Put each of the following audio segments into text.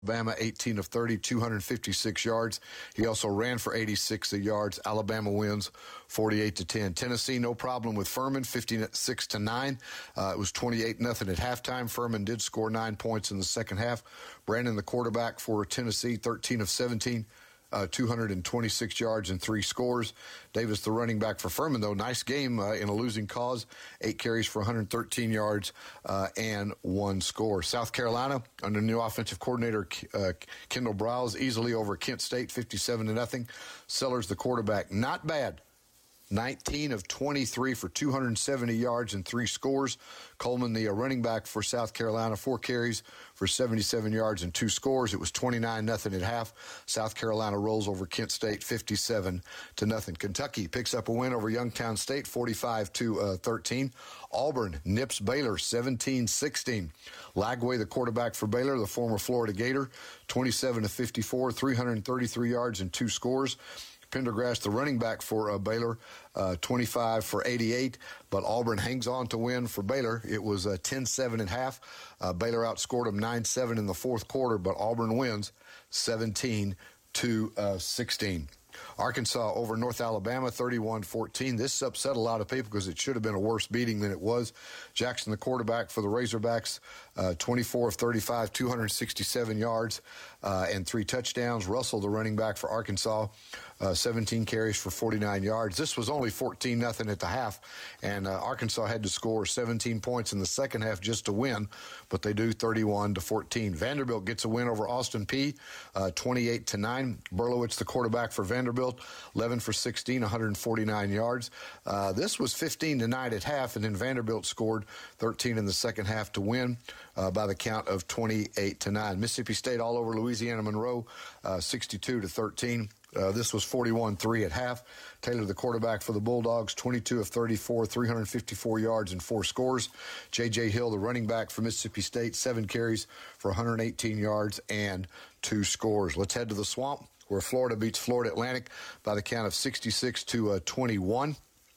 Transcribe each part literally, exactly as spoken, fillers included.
Alabama, eighteen of thirty, two hundred fifty-six yards. He also ran for eighty-six yards. Alabama wins forty-eight to ten. Tennessee, no problem with Furman, fifty-six to nine. Uh, it was twenty-eight nothing at halftime. Furman did score nine points in the second half. Brandon, the quarterback for Tennessee, thirteen of seventeen. Uh, two hundred twenty-six yards and three scores. Davis, the running back for Furman, though, nice game uh, in a losing cause. Eight carries for one hundred thirteen yards uh, and one score. South Carolina, under new offensive coordinator uh, Kendall Briles, easily over Kent State, fifty-seven to nothing. Sellers, the quarterback, not bad. nineteen of twenty-three for two hundred seventy yards and three scores. Coleman, the uh, running back for South Carolina, four carries for seventy-seven yards and two scores. It was twenty-nine nothing at half. South Carolina rolls over Kent State fifty-seven to nothing. Kentucky picks up a win over Youngstown State forty-five to thirteen. Auburn nips Baylor seventeen sixteen. Lagway, the quarterback for Baylor, the former Florida Gator, twenty-seven to fifty-four, three hundred thirty-three yards and two scores. Pendergrass, the running back for uh, Baylor, uh, twenty-five for eighty-eight, but Auburn hangs on to win for Baylor. It was uh, ten seven at half. Uh, Baylor outscored them nine seven in the fourth quarter, but Auburn wins seventeen to sixteen. Arkansas over North Alabama, thirty-one fourteen. This upset a lot of people because it should have been a worse beating than it was. Jackson, the quarterback for the Razorbacks, uh, twenty-four of thirty-five, two hundred sixty-seven yards uh, and three touchdowns. Russell, the running back for Arkansas, uh, seventeen carries for forty-nine yards. This was only fourteen nothing at the half, and uh, Arkansas had to score seventeen points in the second half just to win, but they do thirty-one to fourteen. Vanderbilt gets a win over Austin Peay, uh, twenty-eight to nine. Berlowitz, the quarterback for Vanderbilt, eleven for sixteen, one hundred forty-nine yards. Uh, this was fifteen to nine at half, and then Vanderbilt scored thirteen in the second half to win uh, by the count of twenty-eight to nine. Mississippi State all over Louisiana Monroe, uh, sixty-two to thirteen. Uh, this was forty-one three at half. Taylor, the quarterback for the Bulldogs, twenty-two of thirty-four, three hundred fifty-four yards and four scores. J J. Hill, the running back for Mississippi State, seven carries for one hundred eighteen yards and two scores. Let's head to the Swamp, where Florida beats Florida Atlantic by the count of sixty-six to twenty-one.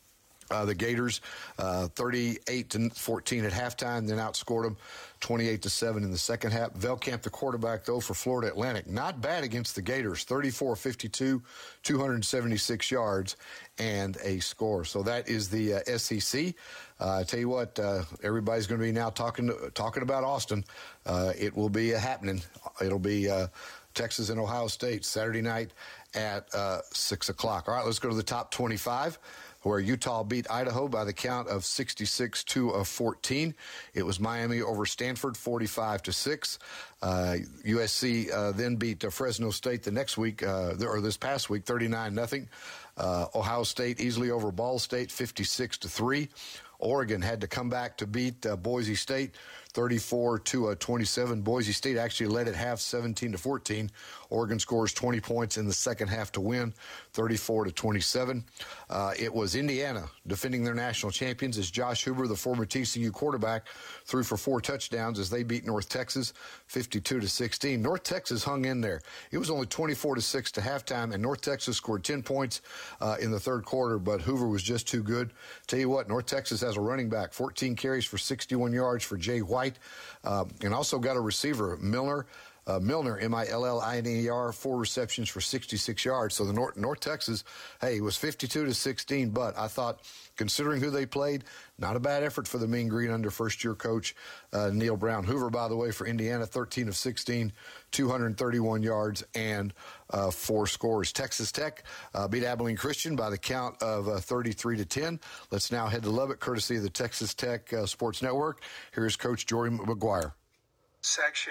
Uh, the Gators, uh, thirty-eight to fourteen at halftime, then outscored them twenty-eight to seven in the second half. Velkamp, the quarterback, though, for Florida Atlantic, not bad against the Gators, thirty-four fifty-two, two hundred seventy-six yards and a score. So that is the uh, S E C. Uh, I tell you what, uh, everybody's going to be now talking talking about Austin. Uh, it will be uh, happening. It'll be uh, Texas and Ohio State Saturday night at uh, six o'clock. All right, let's go to the top twenty-five, where Utah beat Idaho by the count of sixty-six to fourteen. It was Miami over Stanford, forty-five to six. Uh, U S C uh, then beat uh, Fresno State the next week, uh, or this past week, thirty-nine nothing. Uh, Ohio State easily over Ball State, fifty-six to three. Oregon had to come back to beat uh, Boise State, thirty-four to twenty-seven. Boise State actually led at half, seventeen to fourteen. Oregon scores twenty points in the second half to win, thirty-four to twenty-seven. Uh, it was Indiana defending their national champions as Josh Huber, the former T C U quarterback, threw for four touchdowns as they beat North Texas, fifty-two to sixteen. North Texas hung in there. It was only twenty-four to six to halftime, and North Texas scored ten points uh, in the third quarter, but Hoover was just too good. Tell you what, North Texas has a running back, fourteen carries for sixty-one yards for Jay White, uh, and also got a receiver, Milner. Uh, Milner, M I L L I N E R, four receptions for sixty-six yards. So the North, North Texas, hey, it was fifty-two to sixteen, but I thought, considering who they played, not a bad effort for the Mean Green under first-year coach uh, Neil Brown. Hoover, by the way, for Indiana, thirteen of sixteen, two hundred thirty-one yards and uh, four scores. Texas Tech uh, beat Abilene Christian by the count of uh, thirty-three to ten. Let's now head to Lubbock, courtesy of the Texas Tech uh, Sports Network. Here's Coach Jory McGuire. Section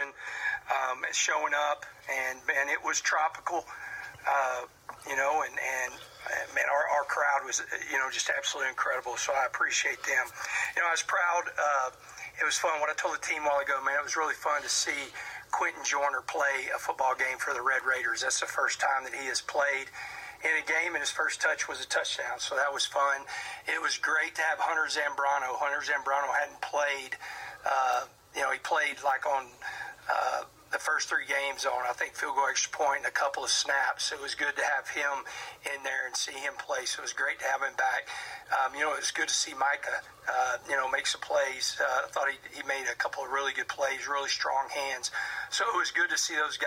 um, showing up, and man, it was tropical, uh, you know, and, and man, our, our crowd was, you know, just absolutely incredible, so I appreciate them. You know, I was proud. Uh, it was fun. What I told the team a while ago, man, it was really fun to see Quentin Joyner play a football game for the Red Raiders. That's the first time that he has played in a game, and his first touch was a touchdown, so that was fun. It was great to have Hunter Zambrano. Hunter Zambrano hadn't played uh You know, he played like on uh, the first three games on, I think, field goal, extra point, and a couple of snaps. It was good to have him in there and see him play. So it was great to have him back. Um, you know, it was good to see Micah, uh, you know, make some plays. Uh, I thought he, he made a couple of really good plays, really strong hands. So it was good to see those guys.